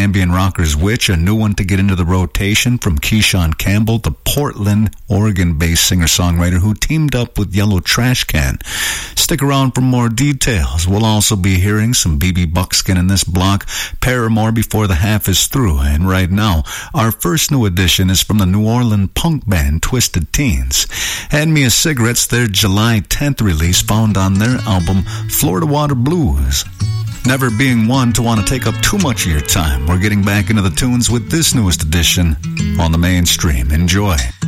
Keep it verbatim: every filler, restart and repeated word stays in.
ambient rockers Witch, a new one to get into the rotation from Keyshawn Campbell, the Portland, Oregon-based singer-songwriter who teamed up with Yellow Trash Can. Stick around for more details. We'll also be hearing some B B Buckskin in this block, Paramore before the half is through, and right now, our first new addition is from the New Orleans punk band Twisted Teens. Hand Me a Cigarette's their July tenth release found on their album Florida Water Blues. Never being one to want to take up too much of your time, we're getting back into the tunes with this newest edition on the mainstream. Enjoy.